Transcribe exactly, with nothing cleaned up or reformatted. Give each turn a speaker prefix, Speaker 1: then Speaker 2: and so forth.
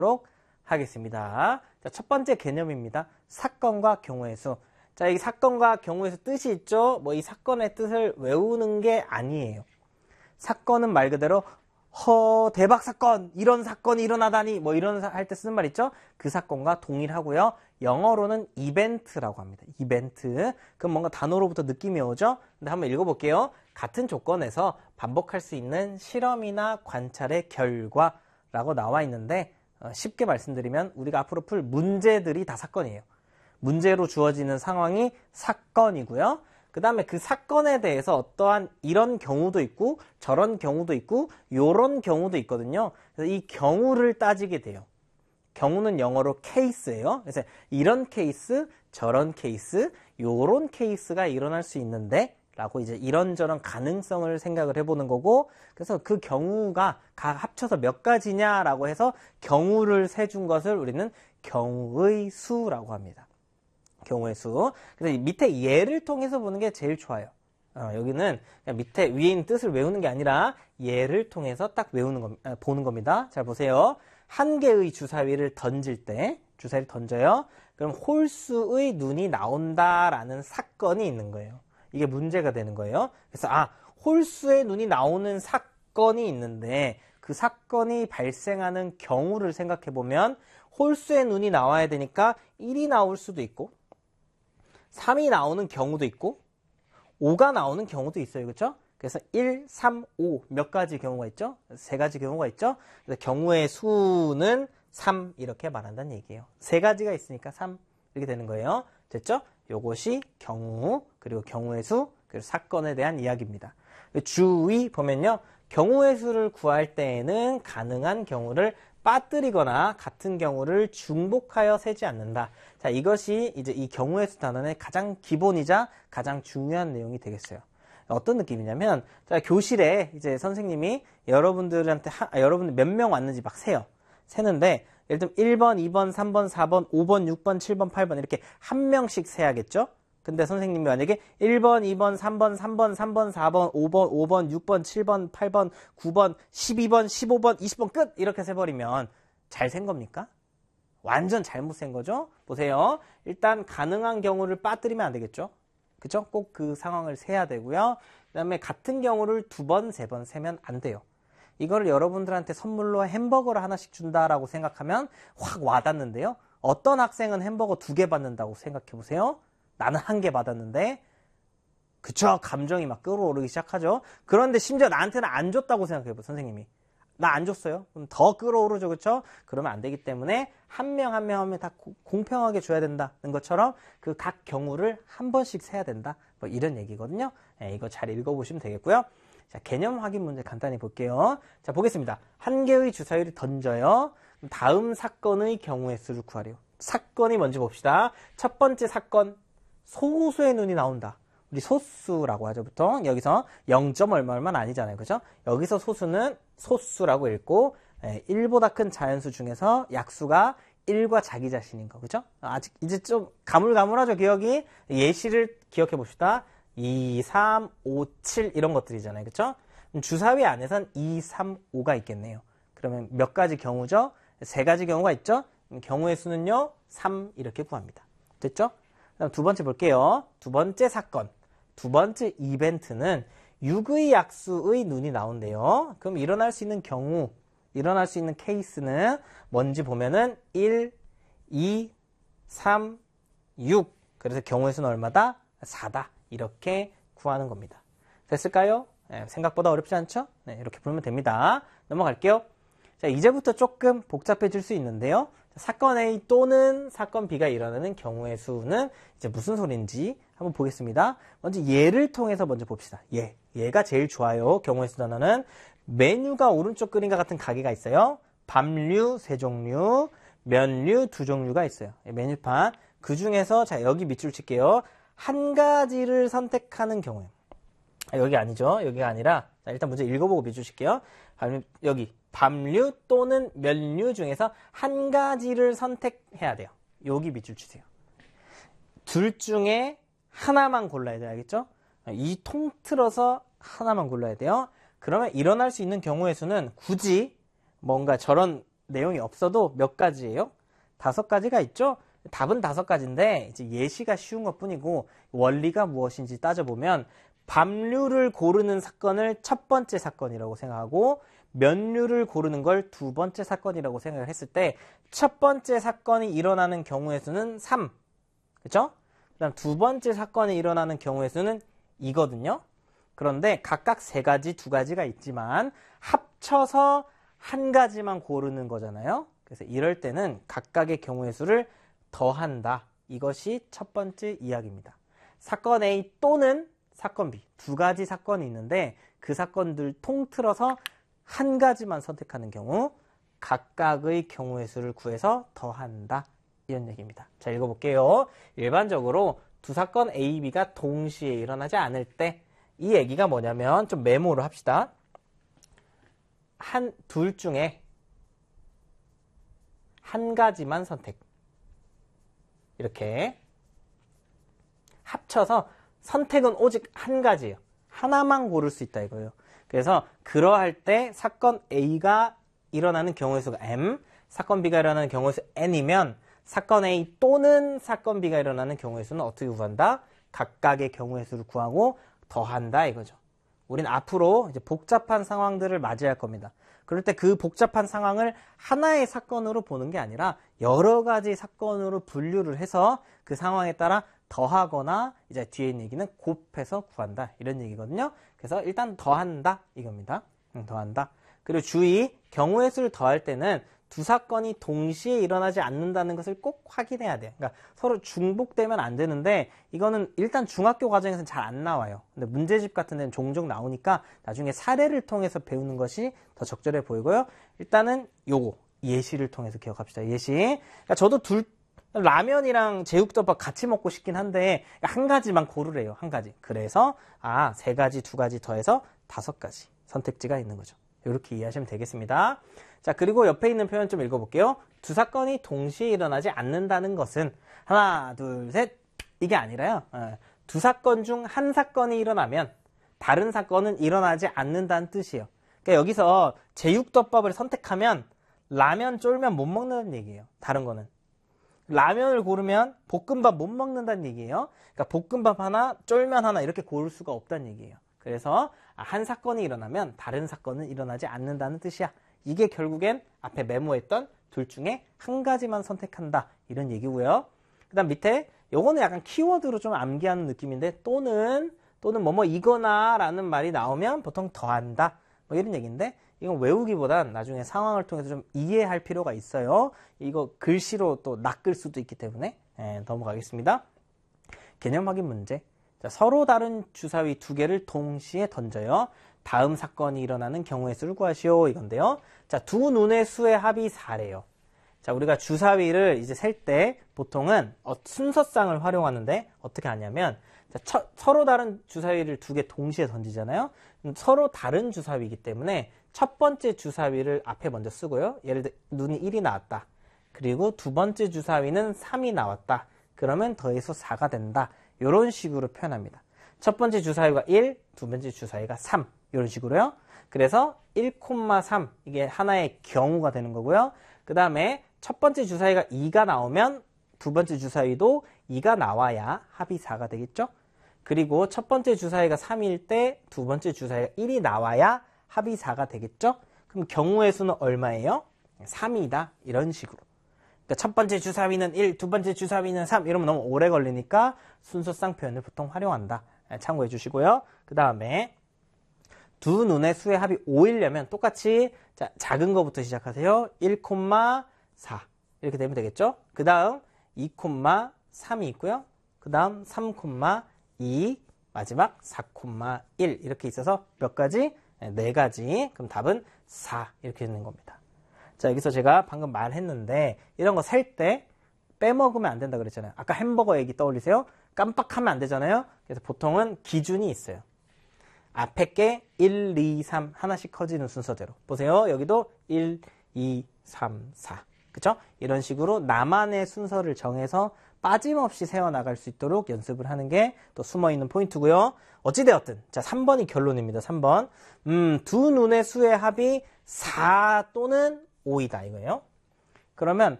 Speaker 1: 하겠습니다. 자, 첫 번째 개념입니다. 사건과 경우의 수. 자, 이 사건과 경우의 수 뜻이 있죠? 뭐 이 사건의 뜻을 외우는 게 아니에요. 사건은 말 그대로 허 대박 사건, 이런 사건이 일어나다니 뭐 이런 할 때 쓰는 말 있죠? 그 사건과 동일하고요. 영어로는 이벤트라고 합니다. 이벤트. 그럼 뭔가 단어로부터 느낌이 오죠? 근데 한번 읽어볼게요. 같은 조건에서 반복할 수 있는 실험이나 관찰의 결과라고 나와 있는데 어, 쉽게 말씀드리면 우리가 앞으로 풀 문제들이 다 사건이에요. 문제로 주어지는 상황이 사건이고요. 그 다음에 그 사건에 대해서 어떠한 이런 경우도 있고 저런 경우도 있고 요런 경우도 있거든요. 그래서 이 경우를 따지게 돼요. 경우는 영어로 케이스예요. 그래서 이런 케이스, 저런 케이스, 요런 케이스가 일어날 수 있는데 라고 이제 이런저런 가능성을 생각을 해보는 거고, 그래서 그 경우가 각 합쳐서 몇 가지냐라고 해서 경우를 세준 것을 우리는 경우의 수라고 합니다. 경우의 수. 그래서 밑에 예를 통해서 보는 게 제일 좋아요. 어, 여기는 그냥 밑에 위에 있는 뜻을 외우는 게 아니라 예를 통해서 딱 외우는 겁, 아, 보는 겁니다. 잘 보세요. 한 개의 주사위를 던질 때, 주사위를 던져요. 그럼 홀수의 눈이 나온다라는 사건이 있는 거예요. 이게 문제가 되는 거예요. 그래서 아, 홀수의 눈이 나오는 사건이 있는데 그 사건이 발생하는 경우를 생각해 보면 홀수의 눈이 나와야 되니까 일이 나올 수도 있고 삼이 나오는 경우도 있고 오가 나오는 경우도 있어요. 그렇죠? 그래서 일, 삼, 오 몇 가지 경우가 있죠? 세 가지 경우가 있죠? 그래서 경우의 수는 삼 이렇게 말한다는 얘기예요. 세 가지가 있으니까 삼 이렇게 되는 거예요. 됐죠? 요것이 경우, 그리고 경우의 수, 그리고 사건에 대한 이야기입니다. 주의 보면요. 경우의 수를 구할 때에는 가능한 경우를 빠뜨리거나 같은 경우를 중복하여 세지 않는다. 자, 이것이 이제 이 경우의 수 단원의 가장 기본이자 가장 중요한 내용이 되겠어요. 어떤 느낌이냐면, 자, 교실에 이제 선생님이 여러분들한테, 하, 아, 여러분들 몇 명 왔는지 막 세요. 세는데, 예를 들면 일 번, 이 번, 삼 번, 사 번, 오 번, 육 번, 칠 번, 팔 번 이렇게 한 명씩 세야겠죠? 근데 선생님이 만약에 일 번, 이 번, 삼 번, 삼 번, 삼 번, 사 번, 오 번, 오 번, 육 번, 칠 번, 팔 번, 구 번, 십이 번, 십오 번, 이십 번 끝! 이렇게 세버리면 잘 센 겁니까? 완전 잘못 센 거죠? 보세요. 일단 가능한 경우를 빠뜨리면 안 되겠죠? 그죠? 꼭 그 상황을 세야 되고요. 그 다음에 같은 경우를 두 번, 세 번 세면 안 돼요. 이거를 여러분들한테 선물로 햄버거를 하나씩 준다라고 생각하면 확 와닿는데요. 어떤 학생은 햄버거 두 개 받는다고 생각해 보세요. 나는 한 개 받았는데, 그쵸? 감정이 막 끌어오르기 시작하죠. 그런데 심지어 나한테는 안 줬다고 생각해봐요, 선생님이. 나 안 줬어요? 그럼 더 끌어오르죠, 그쵸? 그러면 안 되기 때문에 한 명 한 명 하면 다 공평하게 줘야 된다는 것처럼 그 각 경우를 한 번씩 세야 된다. 뭐 이런 얘기거든요. 네, 이거 잘 읽어보시면 되겠고요. 자, 개념 확인 문제 간단히 볼게요. 자, 보겠습니다. 한 개의 주사위를 던져요. 다음 사건의 경우의 수를 구하래요. 사건이 뭔지 봅시다. 첫 번째 사건. 소수의 눈이 나온다. 우리 소수라고 하죠, 보통. 여기서 영 점 얼마 얼마는 아니잖아요. 그죠? 여기서 소수는 소수라고 읽고, 일보다 큰 자연수 중에서 약수가 일과 자기 자신인 거. 그죠? 아직 이제 좀 가물가물하죠, 기억이? 예시를 기억해 봅시다. 이, 삼, 오, 칠 이런 것들이잖아요. 그죠? 주사위 안에선 이, 삼, 오가 있겠네요. 그러면 몇 가지 경우죠? 세 가지 경우가 있죠? 경우의 수는요, 삼 이렇게 구합니다. 됐죠? 그다음 두 번째 볼게요. 두 번째 사건. 두 번째 이벤트는 육의 약수의 눈이 나온대요. 그럼 일어날 수 있는 경우, 일어날 수 있는 케이스는 뭔지 보면은 일, 이, 삼, 육. 그래서 경우의 수는 얼마다? 사다. 이렇게 구하는 겁니다. 됐을까요? 네, 생각보다 어렵지 않죠? 네, 이렇게 풀면 됩니다. 넘어갈게요. 자, 이제부터 조금 복잡해질 수 있는데요. 사건 A 또는 사건 B가 일어나는 경우의 수는 이제 무슨 소리인지 한번 보겠습니다. 먼저 예를 통해서 먼저 봅시다. 예, 얘가 제일 좋아요. 경우의 수 단어는 메뉴가 오른쪽 그림과 같은 가게가 있어요. 밥류 세 종류, 면류 두 종류가 있어요. 메뉴판. 그 중에서 자 여기 밑줄 칠게요. 한 가지를 선택하는 경우에 아, 여기 아니죠. 여기가 아니라 자, 일단 먼저 읽어보고 밑줄 칠게요. 여기 밥류 또는 면류 중에서 한 가지를 선택해야 돼요. 여기 밑줄 치세요. 둘 중에 하나만 골라야 돼요. 알겠죠? 이 통틀어서 하나만 골라야 돼요. 그러면 일어날 수 있는 경우의 수는 굳이 뭔가 저런 내용이 없어도 몇 가지예요? 다섯 가지가 있죠? 답은 다섯 가지인데 이제 예시가 쉬운 것 뿐이고 원리가 무엇인지 따져보면 밥류를 고르는 사건을 첫 번째 사건이라고 생각하고 면류를 고르는 걸 두 번째 사건이라고 생각을 했을 때 첫 번째 사건이 일어나는 경우의 수는 삼. 그렇죠? 그다음 두 번째 사건이 일어나는 경우의 수는 이거든요. 그런데 각각 세 가지, 두 가지가 있지만 합쳐서 한 가지만 고르는 거잖아요. 그래서 이럴 때는 각각의 경우의 수를 더한다. 이것이 첫 번째 이야기입니다. 사건 A 또는 사건 B 두 가지 사건이 있는데 그 사건들 통틀어서 한 가지만 선택하는 경우 각각의 경우의 수를 구해서 더한다. 이런 얘기입니다. 자, 읽어볼게요. 일반적으로 두 사건 A, B가 동시에 일어나지 않을 때 이 얘기가 뭐냐면 좀 메모를 합시다. 한, 둘 중에 한 가지만 선택. 이렇게 합쳐서 선택은 오직 한 가지예요. 하나만 고를 수 있다 이거예요. 그래서 그러할 때 사건 A가 일어나는 경우의 수가 M, 사건 B가 일어나는 경우의 수 N이면 사건 A 또는 사건 B가 일어나는 경우의 수는 어떻게 구한다? 각각의 경우의 수를 구하고 더한다 이거죠. 우린 앞으로 이제 복잡한 상황들을 맞이할 겁니다. 그럴 때 그 복잡한 상황을 하나의 사건으로 보는 게 아니라 여러 가지 사건으로 분류를 해서 그 상황에 따라 더하거나 이제 뒤에 있는 얘기는 곱해서 구한다 이런 얘기거든요. 그래서 일단 더한다 이겁니다. 응, 더한다. 그리고 주의, 경우의 수를 더할 때는 두 사건이 동시에 일어나지 않는다는 것을 꼭 확인해야 돼요. 그러니까 서로 중복되면 안 되는데 이거는 일단 중학교 과정에서는 잘 안 나와요. 근데 문제집 같은 데는 종종 나오니까 나중에 사례를 통해서 배우는 것이 더 적절해 보이고요. 일단은 요거 예시를 통해서 기억합시다. 예시. 그러니까 저도 둘 라면이랑 제육덮밥 같이 먹고 싶긴 한데 한 가지만 고르래요. 한 가지. 그래서 아, 세 가지, 두 가지 더해서 다섯 가지 선택지가 있는 거죠. 이렇게 이해하시면 되겠습니다. 자, 그리고 옆에 있는 표현 좀 읽어볼게요. 두 사건이 동시에 일어나지 않는다는 것은 하나, 둘, 셋 이게 아니라요. 두 사건 중 한 사건이 일어나면 다른 사건은 일어나지 않는다는 뜻이에요. 그러니까 여기서 제육덮밥을 선택하면 라면, 쫄면 못 먹는다는 얘기예요. 다른 거는. 라면을 고르면 볶음밥 못 먹는다는 얘기예요. 그러니까 볶음밥 하나, 쫄면 하나 이렇게 고를 수가 없다는 얘기예요. 그래서 한 사건이 일어나면 다른 사건은 일어나지 않는다는 뜻이야. 이게 결국엔 앞에 메모했던 둘 중에 한 가지만 선택한다. 이런 얘기고요. 그 다음 밑에 요거는 약간 키워드로 좀 암기하는 느낌인데 또는 또는 뭐뭐 이거나 라는 말이 나오면 보통 더한다. 뭐 이런 얘기인데 이건 외우기보단 나중에 상황을 통해서 좀 이해할 필요가 있어요. 이거 글씨로 또 낚을 수도 있기 때문에 네, 넘어가겠습니다. 개념 확인 문제. 자, 서로 다른 주사위 두 개를 동시에 던져요. 다음 사건이 일어나는 경우의 수를 구하시오 이건데요. 자, 두 눈의 수의 합이 사래요. 자, 우리가 주사위를 이제 셀 때 보통은 어, 순서상을 활용하는데 어떻게 하냐면 자, 처, 서로 다른 주사위를 두 개 동시에 던지잖아요. 서로 다른 주사위이기 때문에 첫 번째 주사위를 앞에 먼저 쓰고요. 예를 들어 눈이 일이 나왔다. 그리고 두 번째 주사위는 삼이 나왔다. 그러면 더해서 사가 된다. 이런 식으로 표현합니다. 첫 번째 주사위가 일, 두 번째 주사위가 삼. 이런 식으로요. 그래서 일, 삼 이게 하나의 경우가 되는 거고요. 그 다음에 첫 번째 주사위가 이가 나오면 두 번째 주사위도 이가 나와야 합이 사가 되겠죠. 그리고 첫 번째 주사위가 삼일 때 두 번째 주사위가 일이 나와야 합이 사가 되겠죠. 그럼 경우의 수는 얼마예요? 삼이다. 이런 식으로. 그러니까 첫 번째 주사위는 일, 두 번째 주사위는 삼 이러면 너무 오래 걸리니까 순서상 표현을 보통 활용한다. 참고해 주시고요. 그 다음에 두 눈의 수의 합이 오이려면 똑같이 자, 작은 거부터 시작하세요. 일, 사 이렇게 되면 되겠죠. 그 다음 이, 삼이 있고요. 그 다음 삼, 이 마지막 사, 일 이렇게 있어서 몇 가지? 네 가지. 그럼 답은 사 이렇게 되는 겁니다. 자, 여기서 제가 방금 말했는데 이런 거 셀 때 빼먹으면 안 된다 그랬잖아요. 아까 햄버거 얘기 떠올리세요? 깜빡하면 안 되잖아요. 그래서 보통은 기준이 있어요. 앞에 게 일, 이, 삼 하나씩 커지는 순서대로. 보세요. 여기도 일, 이, 삼, 사. 그쵸? 이런 식으로 나만의 순서를 정해서 빠짐없이 세워나갈 수 있도록 연습을 하는 게 또 숨어있는 포인트고요. 어찌되었든 자 삼 번이 결론입니다. 삼 번 음, 두 눈의 수의 합이 사 또는 오이다 이거예요. 그러면